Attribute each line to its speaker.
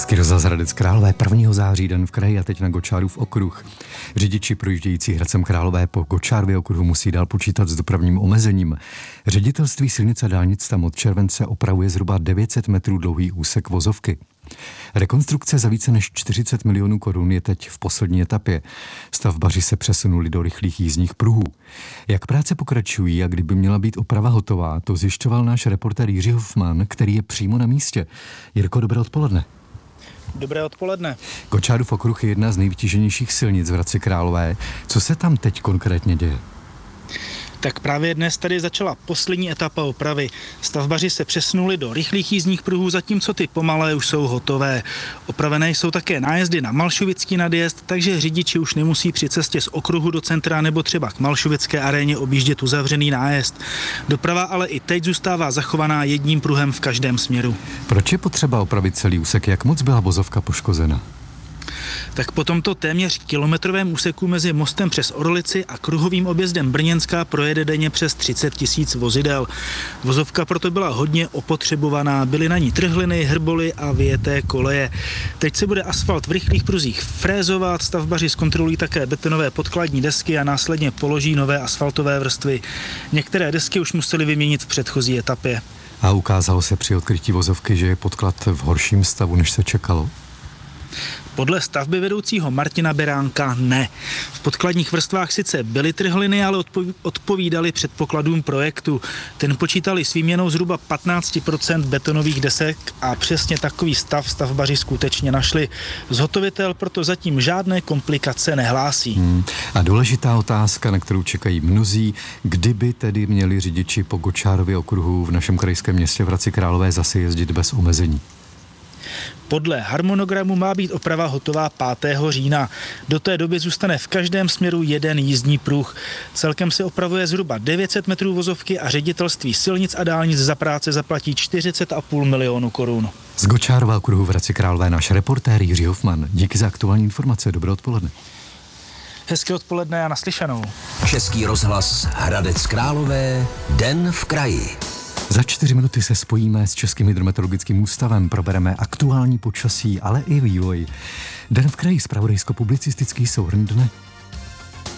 Speaker 1: Český rozhlas Hradec Králové, 1. září, den v kraji a teď na Gočárův okruh. Řidiči projíždějící Hradcem Králové po Gočárově okruhu musí dál počítat s dopravním omezením. Ředitelství silnic a dálnic tam od července opravuje zhruba 900 metrů dlouhý úsek vozovky. Rekonstrukce za více než 40 milionů korun je teď v poslední etapě. Stavbaři se přesunuli do rychlých jízdních pruhů. Jak práce pokračují a kdyby měla být oprava hotová, to zjišťoval náš reportér Jiří Hofman, který je přímo na místě. Jirko, dobré odpoledne.
Speaker 2: Dobré odpoledne.
Speaker 1: Gočárův okruh je jedna z nejvytíženějších silnic v Hradci Králové. Co se tam teď konkrétně děje?
Speaker 2: Tak právě dnes tady začala poslední etapa opravy. Stavbaři se přesunuli do rychlých jízdních pruhů, zatímco ty pomalé už jsou hotové. Opravené jsou také nájezdy na Malšovický nadjezd, takže řidiči už nemusí při cestě z okruhu do centra nebo třeba k Malšovické aréně objíždět uzavřený nájezd. Doprava ale i teď zůstává zachovaná jedním pruhem v každém směru.
Speaker 1: Proč je potřeba opravit celý úsek? Jak moc byla vozovka poškozena?
Speaker 2: Tak po tomto téměř kilometrovém úseku mezi mostem přes Orlici a kruhovým objezdem Brněnská projede denně přes 30 000 vozidel. Vozovka proto byla hodně opotřebovaná, byly na ní trhliny, hrboly a vyjeté koleje. Teď se bude asfalt v rychlých pruzích frézovat, stavbaři zkontrolují také betonové podkladní desky a následně položí nové asfaltové vrstvy. Některé desky už museli vyměnit v předchozí etapě.
Speaker 1: A ukázalo se při odkrytí vozovky, že je podklad v horším stavu, než se čekalo?
Speaker 2: Podle stavby vedoucího Martina Beránka ne. V podkladních vrstvách sice byly trhliny, ale odpovídaly předpokladům projektu. Ten počítali s výměnou zhruba 15% betonových desek a přesně takový stav stavbaři skutečně našli. Zhotovitel proto zatím žádné komplikace nehlásí.
Speaker 1: A důležitá otázka, na kterou čekají mnozí, kdyby tedy měli řidiči po Gočárově okruhu v našem krajském městě v Hradci Králové zase jezdit bez omezení?
Speaker 2: Podle harmonogramu má být oprava hotová 5. října. Do té doby zůstane v každém směru jeden jízdní pruh. Celkem se opravuje zhruba 900 metrů vozovky a ředitelství silnic a dálnic za práce zaplatí 40,5 milionu korun.
Speaker 1: Z Gočárova okruhu v Hradci Králové náš reportér Jiří Hofman. Díky za aktuální informace. Dobré odpoledne.
Speaker 2: Hezké odpoledne a naslyšenou.
Speaker 3: Český rozhlas Hradec Králové, den v kraji.
Speaker 1: Za 4 minuty se spojíme s Českým hydrometeorologickým ústavem, probereme aktuální počasí, ale i vývoj. Den v kraji, zpravodajsko-publicistický souhrn dne.